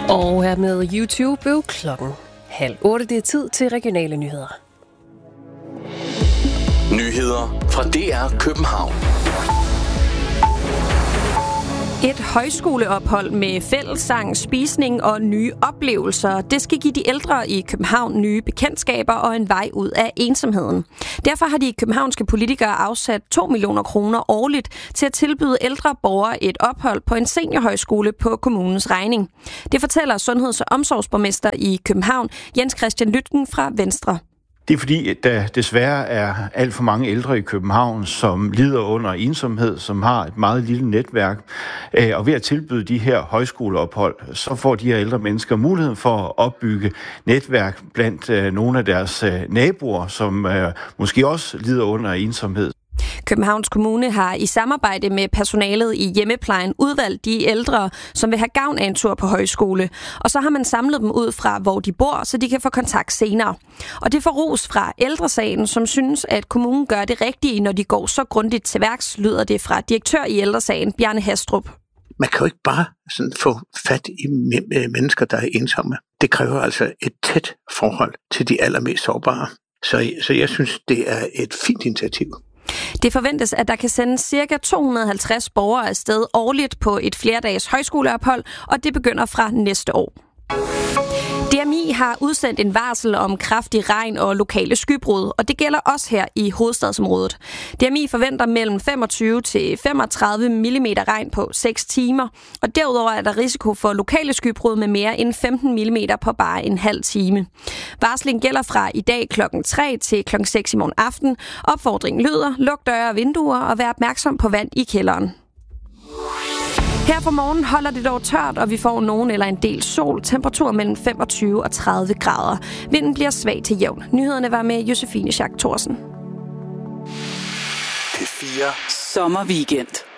Og her med YouTube blev klokken 7:30. Det er tid til regionale nyheder. Nyheder fra DR København. Et højskoleophold med fællessang, spisning og nye oplevelser, det skal give de ældre i København nye bekendtskaber og en vej ud af ensomheden. Derfor har de københavnske politikere afsat 2 millioner kroner årligt til at tilbyde ældre borgere et ophold på en seniorhøjskole på kommunens regning. Det fortæller sundheds- og omsorgsborgmester i København, Jens Christian Lytken fra Venstre. Det er fordi, der desværre er alt for mange ældre i København, som lider under ensomhed, som har et meget lille netværk. Og ved at tilbyde de her højskoleophold, så får de her ældre mennesker muligheden for at opbygge netværk blandt nogle af deres naboer, som måske også lider under ensomhed. Københavns Kommune har i samarbejde med personalet i hjemmeplejen udvalgt de ældre, som vil have gavn af en tur på højskole. Og så har man samlet dem ud fra, hvor de bor, så de kan få kontakt senere. Og det får ros fra Ældresagen, som synes, at kommunen gør det rigtige, når de går så grundigt til værks, lyder det fra direktør i Ældresagen, Bjarne Hastrup. Man kan jo ikke bare sådan få fat i mennesker, der er ensomme. Det kræver altså et tæt forhold til de allermest sårbare. Så jeg synes, det er et fint initiativ. Det forventes, at der kan sendes ca. 250 borgere afsted årligt på et flerdages højskoleophold, og det begynder fra næste år. DMI har udsendt en varsel om kraftig regn og lokale skybrud, og det gælder også her i hovedstadsområdet. DMI forventer mellem 25 til 35 mm regn på 6 timer, og derudover er der risiko for lokale skybrud med mere end 15 mm på bare en halv time. Varslen gælder fra i dag kl. 3 til kl. 6 i morgen aften. Opfordringen lyder: luk døre og vinduer og vær opmærksom på vand i kælderen. Her for morgen holder det dog tørt, og vi får nogen eller en del sol. Temperatur mellem 25 og 30 grader. Vinden bliver svag til jævn. Nyhederne var med Josefine Schack Thorsen. P4 Sommerweekend.